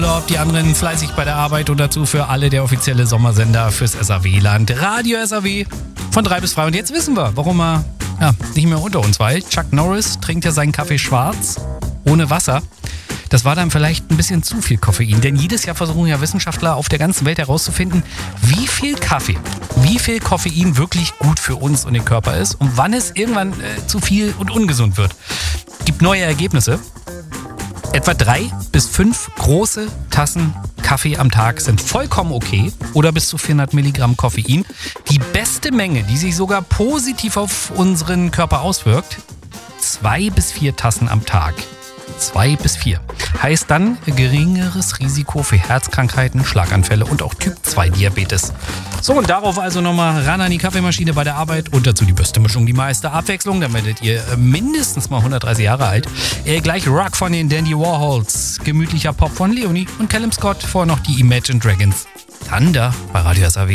Die anderen fleißig bei der Arbeit und dazu für alle der offizielle Sommersender fürs SAW-Land. Radio SAW von 3 bis 3. Und jetzt wissen wir, warum er nicht mehr unter uns weilt. Chuck Norris trinkt ja seinen Kaffee schwarz, ohne Wasser. Das war dann vielleicht ein bisschen zu viel Koffein, denn jedes Jahr versuchen ja Wissenschaftler auf der ganzen Welt herauszufinden, wie viel Koffein wirklich gut für uns und den Körper ist und wann es irgendwann zu viel und ungesund wird. Gibt neue Ergebnisse. Etwa 3 bis 5 große Tassen Kaffee am Tag sind vollkommen okay oder bis zu 400 Milligramm Koffein. Die beste Menge, die sich sogar positiv auf unseren Körper auswirkt, 2 bis 4 Tassen am Tag. 2 bis 4. Heißt dann geringeres Risiko für Herzkrankheiten, Schlaganfälle und auch Typ-2-Diabetes. So, und darauf also nochmal ran an die Kaffeemaschine bei der Arbeit und dazu die beste Mischung, die meiste Abwechslung. Dann werdet ihr mindestens mal 130 Jahre alt. Gleich Rock von den Dandy Warhols, gemütlicher Pop von Leonie und Callum Scott, vorher noch die Imagine Dragons. Thunder bei Radio SAW.